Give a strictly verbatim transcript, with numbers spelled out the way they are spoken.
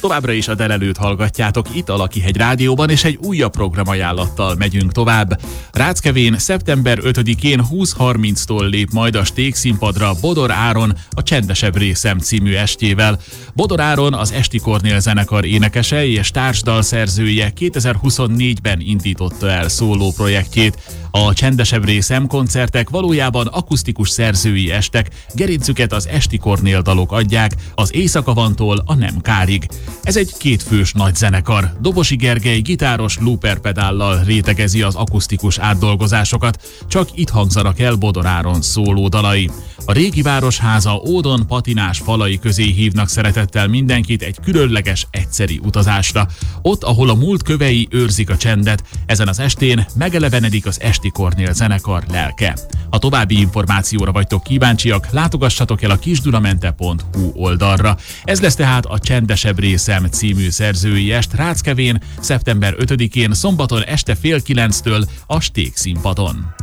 Továbbra is a Delelőt hallgatjátok itt a Lakihegy Rádióban, és egy újabb programajánlattal megyünk tovább. Ráckevén szeptember ötödikén húsz harminctól lép majd a Sték színpadra Bodor Áron a Csendesebb részem című estjével. Bodor Áron az Esti Kornél zenekar énekese és társdalszerzője kétezer-huszonnégyben indította el szóló projektjét. A Csendesebb részem koncertek valójában akusztikus szerzői estek, gerincüket az Esti Kornél dalok adják, az Éjszaka vantól a Nem kárig. Ez egy kétfős nagy zenekar. Dobosi Gergely gitáros looperpedállal rétegezi az akusztikus átdolgozásokat, csak itt hangzanak el Bodor Áron szóló dalai. A régi városháza ódon patinás falai közé hívnak szeretettel mindenkit egy különleges, egyszeri utazásra. Ott, ahol a múlt kövei őrzik a csendet, ezen az estén megelevenedik az Esti Kornél zenekar lelke. Ha további információra vagytok kíváncsiak, látogassatok el a kisdulamente pont hu oldalra. Ez lesz tehát a Csendesebb részem című szerzői est Ráckevén szeptember ötödikén szombaton este fél kilenctől a Sték színpadon.